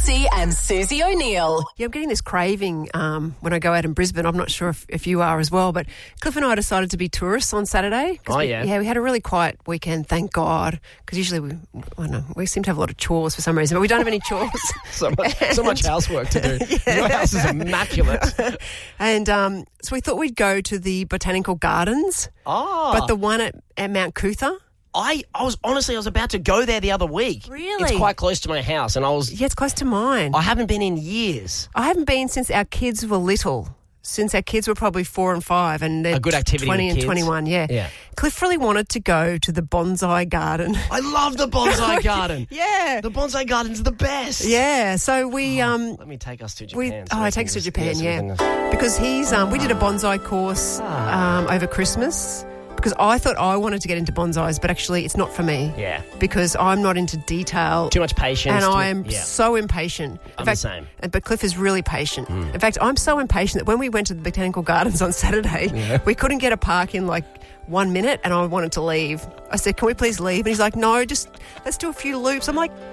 Marsey and Susie O'Neill. Yeah, I'm getting this craving when I go out in Brisbane. I'm not sure if you are as well, but Cliff and I decided to be tourists on Saturday. We had a really quiet weekend, thank God, because usually we seem to have a lot of chores for some reason, but we don't have any chores. so much housework to do. Yeah. Your house is immaculate. And so we thought we'd go to the Botanical Gardens, but the one at Mount Cootha. I was about to go there the other week. Really? It's quite close to my house, and Yeah, it's close to mine. I haven't been in years. I haven't been since our kids were little. Since our kids were probably 4 and 5, and they're a good activity 20 with and kids. 21, yeah. Cliff really wanted to go to the bonsai garden. I love the bonsai garden. Yeah. The bonsai garden's the best. Yeah, so we... let me take us to Japan. Take us to Japan, because we did a bonsai course over Christmas. Because I thought I wanted to get into bonsais, but actually it's not for me. Yeah. Because I'm not into detail. Too much patience. And I am so impatient. I'm the same. But Cliff is really patient. In fact, I'm so impatient that when we went to the Botanical Gardens on Saturday, we couldn't get a park in like 1 minute and I wanted to leave. I said, can we please leave? And he's like, no, let's do a few loops. I'm like,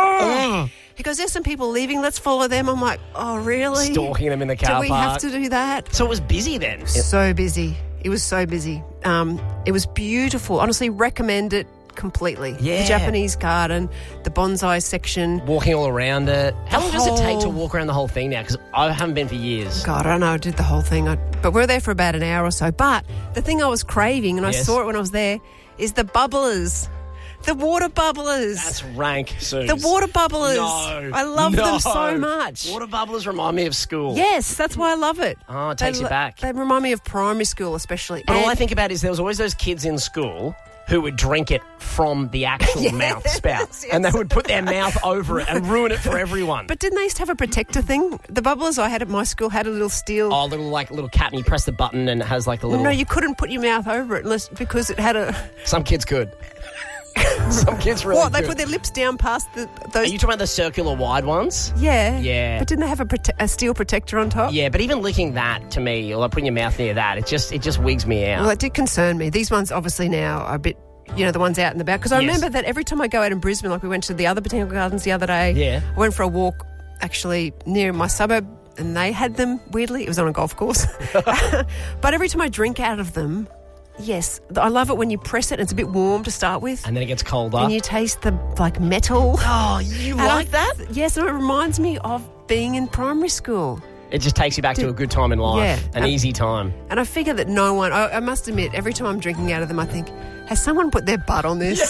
He goes, there's some people leaving, let's follow them. I'm like, oh, really? Stalking them in the car park. Do we have to do that? So it was busy then? So busy. It was so busy. It was beautiful. Honestly, recommend it completely. Yeah. The Japanese garden, the bonsai section. Walking all around it. How long does it take to walk around the whole thing now? Because I haven't been for years. God, I don't know. I did the whole thing. But we were there for about an hour or so. But the thing I was craving, and I saw it when I was there, is the bubblers. The water bubblers. That's rank, Suze. The water bubblers. No. I love them so much. Water bubblers remind me of school. Yes, that's why I love it. Oh, it takes you back. They remind me of primary school especially. But all I think about is there was always those kids in school who would drink it from the actual mouth spout. Yes. And they would put their mouth over it and ruin it for everyone. But didn't they used to have a protector thing? The bubblers I had at my school had a little steel... Oh, little cap, and you press the button and it has like the little... No, you couldn't put your mouth over it because it had a... Some kids could. Some kids really What, they put their lips down past those... Are you talking about the circular wide ones? Yeah. Yeah. But didn't they have a steel protector on top? Yeah, but even licking that, to me, or like putting your mouth near that, it just wigs me out. Well, it did concern me. These ones obviously now are a bit... the ones out and about. Because I remember that every time I go out in Brisbane, like we went to the other Botanical Gardens the other day, I went for a walk actually near my suburb and they had them, weirdly. It was on a golf course. But every time I drink out of them, yes, I love it when you press it and it's a bit warm to start with. And then it gets colder. And you taste the, metal. Oh, you like that? Yes, and it reminds me of being in primary school. It just takes you back to a good time in life, an easy time. And I figure that no one, I must admit, every time I'm drinking out of them, I think, has someone put their butt on this?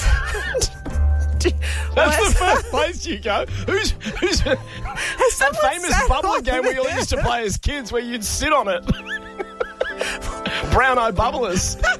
That's the first place you go. Who's that famous bubbler game we all used to play as kids where you'd sit on it? Brown-eyed bubblers.